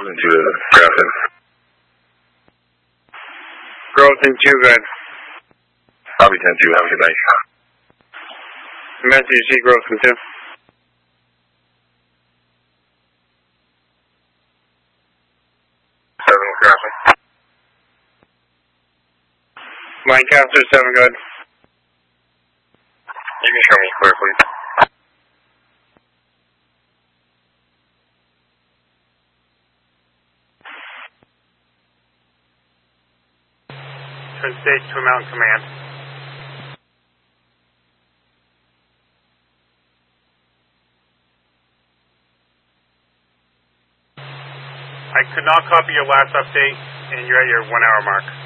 into the Grafton. Grafton 2, good. Copy 10-2, have a good night. Matthew C. Grafton 2. Lancaster 7, good. You can show me clear, please. Turn stage to Mountain Command. I could not copy your last update, and you're at your 1 hour mark.